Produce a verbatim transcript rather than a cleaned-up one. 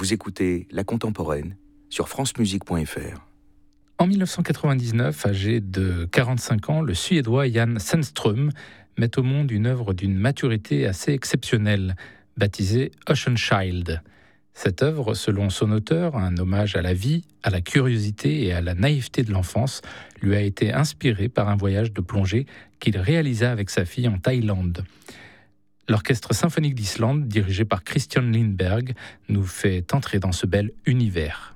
Vous écoutez La Contemporaine sur francemusique point f r. En mille neuf cent quatre-vingt-dix-neuf, âgé de quarante-cinq ans, le Suédois Jan Sandström met au monde une œuvre d'une maturité assez exceptionnelle, baptisée Ocean Child. Cette œuvre, selon son auteur, un hommage à la vie, à la curiosité et à la naïveté de l'enfance, lui a été inspirée par un voyage de plongée qu'il réalisa avec sa fille en Thaïlande. L'Orchestre symphonique d'Islande, dirigé par Christian Lindberg, nous fait entrer dans ce bel univers.